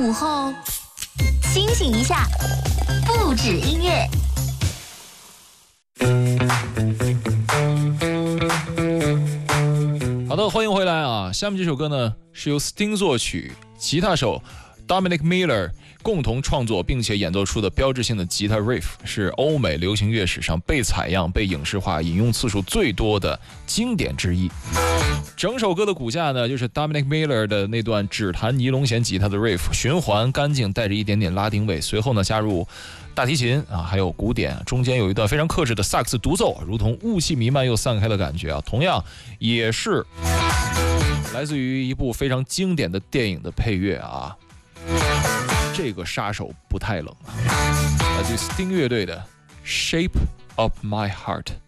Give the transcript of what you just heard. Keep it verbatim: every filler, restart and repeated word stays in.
午后，清醒一下，不止音乐。 好的，欢迎回来啊！下面这首歌呢是由 Sting 作曲，吉他手 Dominic Miller 共同创作并且演奏出的标志性的吉他 riff， 是欧美流行乐史上被采样、被影视化、引用次数最多的经典之一。整首歌的骨架呢，就是 Dominic Miller 的那段只弹尼龙弦吉他的 riff， 循环干净，带着一点点拉丁味。随后呢，加入大提琴啊，还有鼓点，中间有一段非常克制的萨克斯独奏，如同雾气弥漫又散开的感觉啊。同样也是来自于一部非常经典的电影的配乐啊。这个杀手不太冷啊，来自于 Sting 乐队的 Shape of My Heart。